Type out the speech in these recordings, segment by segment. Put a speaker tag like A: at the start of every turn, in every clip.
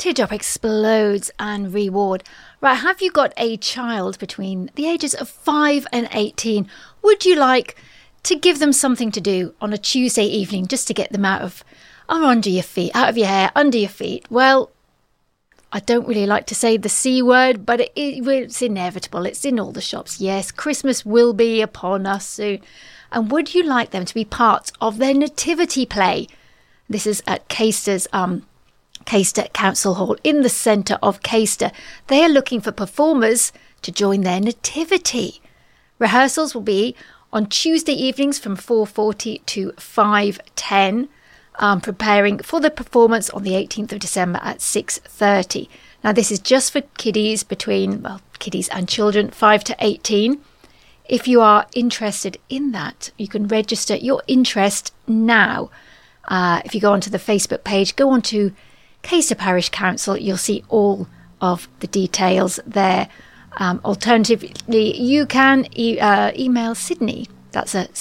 A: Teardrop explodes and reward. Right, have you got a child between the ages of 5 and 18? Would you like to give them something to do on a Tuesday evening just to get them out of under your feet, out of your hair, under your feet? Well, I don't really like to say the C word, but it's inevitable. It's in all the shops. Yes, Christmas will be upon us soon. And would you like them to be part of their nativity play? This is at Caister's Caister Council Hall in the centre of Caister. They are looking for performers to join their nativity. Rehearsals will be on Tuesday evenings from 4:40 to 5:10. Preparing for the performance on the 18th of December at 6:30. Now, this is just for kiddies kiddies and children 5 to 18. If you are interested in that, you can register your interest now. If you go onto the Facebook page, go onto Caister Parish Council, you'll see all of the details there. Alternatively, you can email Sydney. That's a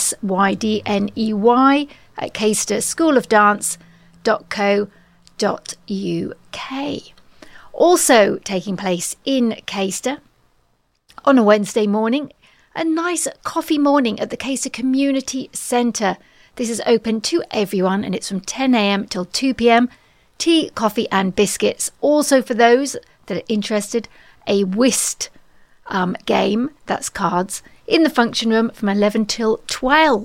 A: SYDNEY at caisterschoolofdance.co.uk. Also taking place in Caister on a Wednesday morning, a nice coffee morning at the Caister Community Centre. This is open to everyone and it's from 10 a.m. till 2 p.m. Tea, coffee and biscuits. Also for those that are interested, a whist game, that's cards, in the function room from 11 till 12.